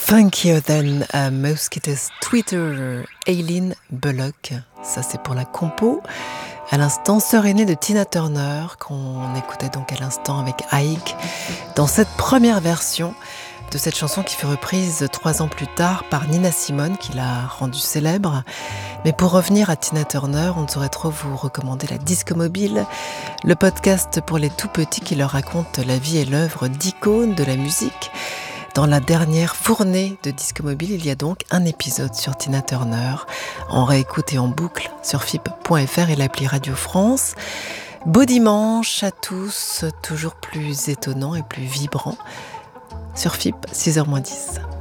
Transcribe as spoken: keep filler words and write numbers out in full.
Funkier Than a Mosquito's Twitter, Aileen Bullock. Ça, c'est pour la compo. À l'instant, sœur aînée de Tina Turner, qu'on écoutait donc à l'instant avec Ike, dans cette première version de cette chanson qui fut reprise trois ans plus tard par Nina Simone, qui l'a rendue célèbre. Mais pour revenir à Tina Turner, on ne saurait trop vous recommander la Disco Mobile, le podcast pour les tout petits qui leur raconte la vie et l'œuvre d'icônes de la musique. Dans la dernière fournée de Disco Mobile, il y a donc un épisode sur Tina Turner, en réécoute et en boucle sur F I P point F R et l'appli Radio France. Beau dimanche à tous, toujours plus étonnant et plus vibrant sur F I P, six heures moins dix.